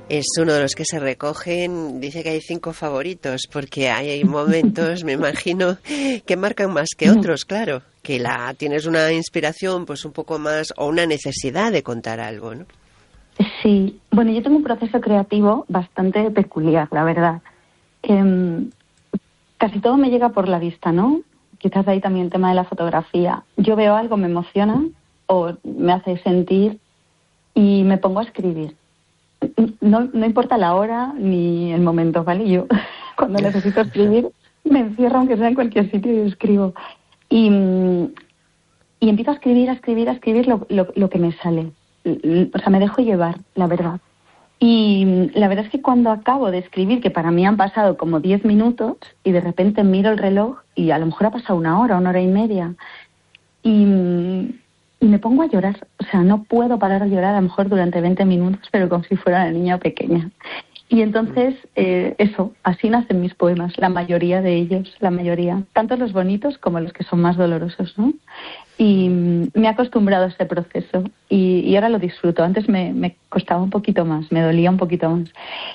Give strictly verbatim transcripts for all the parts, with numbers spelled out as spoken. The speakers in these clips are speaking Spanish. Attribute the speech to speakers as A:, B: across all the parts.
A: Es uno de los que se recogen, dice que hay cinco favoritos, porque hay momentos, me imagino, que marcan más que otros, claro, que la tienes una inspiración pues un poco más, o una necesidad de contar algo, ¿no?
B: Sí, bueno, yo tengo un proceso creativo bastante peculiar, la verdad. Eh, casi todo me llega por la vista, ¿no? Quizás ahí también el tema de la fotografía. Yo veo algo, me emociona o me hace sentir y me pongo a escribir. No, no importa la hora ni el momento, ¿vale? Yo cuando necesito escribir me encierro aunque sea en cualquier sitio y escribo. Y, y empiezo a escribir, a escribir, a escribir lo, lo, lo que me sale. O sea, me dejo llevar, la verdad. Y la verdad es que cuando acabo de escribir, que para mí han pasado como diez minutos, y de repente miro el reloj y a lo mejor ha pasado una hora, una hora y media, y... Y me pongo a llorar, o sea, no puedo parar de llorar a lo mejor durante veinte minutos, pero como si fuera una niña pequeña. Y entonces, eh, eso, así nacen mis poemas, la mayoría de ellos, la mayoría, tanto los bonitos como los que son más dolorosos, ¿no? Y me he acostumbrado a este proceso y, y ahora lo disfruto. Antes me, me costaba un poquito más, me dolía un poquito más.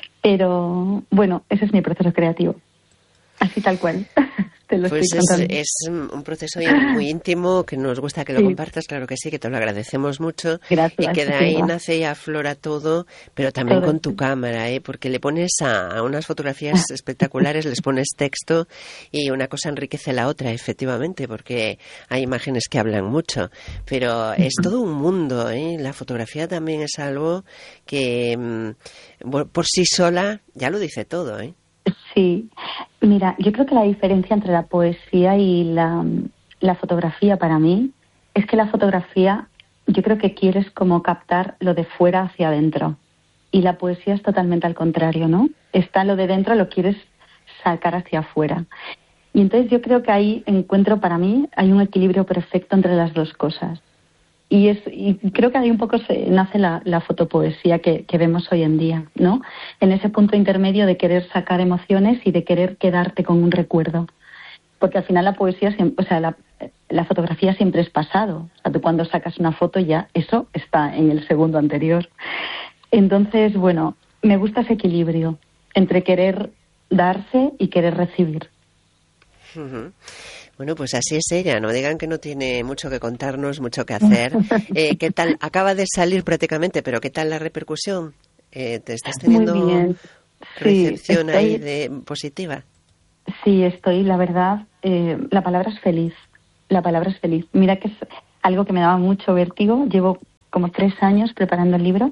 B: Pero, bueno, ese es mi proceso creativo, así tal cual. Te lo
A: pues
B: estoy
A: es, es un proceso muy íntimo que nos gusta que lo sí. compartas, claro que sí, que te lo agradecemos mucho.
B: Gracias.
A: Y que de ahí nace y aflora todo, pero también
B: todo.
A: Con tu cámara, ¿eh? Porque le pones a, a unas fotografías espectaculares, les pones texto y una cosa enriquece la otra, efectivamente, porque hay imágenes que hablan mucho, pero es todo un mundo, ¿eh? La fotografía también es algo que por sí sola ya lo dice todo, ¿eh?
B: Sí, mira, yo creo que la diferencia entre la poesía y la, la fotografía para mí es que la fotografía yo creo que quieres como captar lo de fuera hacia adentro y la poesía es totalmente al contrario, ¿no? Está lo de dentro, lo quieres sacar hacia afuera. Y entonces yo creo que ahí encuentro para mí, hay un equilibrio perfecto entre las dos cosas. Y, es, y creo que ahí un poco se nace la, la fotopoesía que, que vemos hoy en día, ¿no? En ese punto intermedio de querer sacar emociones y de querer quedarte con un recuerdo. Porque al final la poesía, o sea, la, la fotografía siempre es pasado. O sea, tú cuando sacas una foto ya eso está en el segundo anterior. Entonces, bueno, me gusta ese equilibrio entre querer darse y querer recibir.
A: Uh-huh. Bueno, pues así es ella, no digan que no tiene mucho que contarnos, mucho que hacer. Eh, ¿Qué tal? Acaba de salir prácticamente, pero ¿qué tal la repercusión? Eh, ¿Te estás teniendo
B: Muy bien.
A: recepción
B: sí, estoy,
A: ahí de positiva?
B: Sí, estoy, la verdad, eh, la palabra es feliz, la palabra es feliz. Mira que es algo que me daba mucho vértigo, llevo como tres años preparando el libro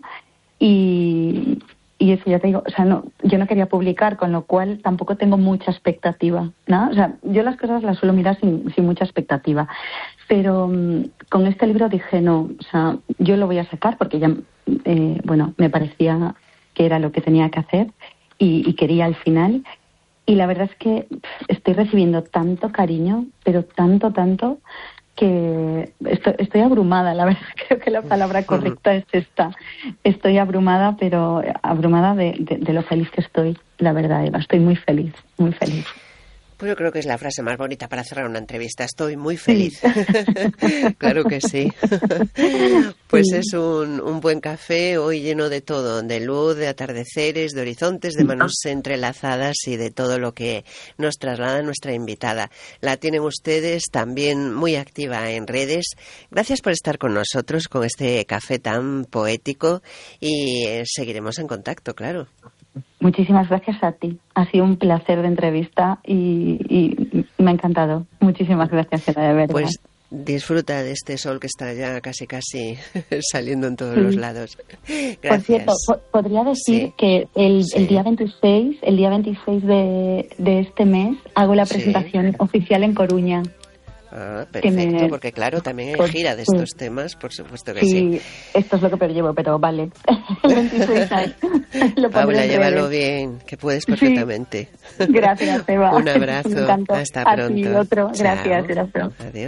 B: y... Y eso ya te digo, o sea, no, yo no quería publicar, con lo cual tampoco tengo mucha expectativa, ¿no? O sea, yo las cosas las suelo mirar sin, sin mucha expectativa. Pero um, con este libro dije, no, o sea, yo lo voy a sacar porque ya, eh, bueno, me parecía que era lo que tenía que hacer y, y quería al final. Y la verdad es que pff, estoy recibiendo tanto cariño, pero tanto, tanto, que estoy, estoy abrumada, la verdad, creo que la palabra correcta es esta. Estoy abrumada, pero abrumada de, de, de lo feliz que estoy, la verdad, Eva. Estoy muy feliz, muy feliz.
A: Pues yo creo que es la frase más bonita para cerrar una entrevista. Estoy muy feliz. Sí. Claro que sí. Pues sí. Es un, un buen café hoy lleno de todo, de luz, de atardeceres, de horizontes, de manos entrelazadas y de todo lo que nos traslada nuestra invitada. La tienen ustedes también muy activa en redes. Gracias por estar con nosotros con este café tan poético y eh, seguiremos en contacto, claro.
B: Muchísimas gracias a ti. Ha sido un placer de entrevista y, y me ha encantado. Muchísimas gracias, Eva, de verdad.
A: Pues disfruta de este sol que está ya casi casi saliendo en todos sí. los lados. Gracias.
B: Por cierto, po- podría decir sí. que el, sí. el día veintiséis, el día veintiséis de, de este mes hago la presentación sí. oficial en Coruña.
A: Ah, perfecto, me... porque claro, también hay pues, gira de estos sí. temas, por supuesto que sí.
B: Sí, esto es lo que peor llevo, pero vale. El veintiséis lo
A: Paula, llévalo bien, que puedes perfectamente.
B: Sí. Gracias, Eva.
A: Un abrazo, hasta pronto.
B: A ti, otro.
A: Chao.
B: Gracias, gracias.
A: Adiós.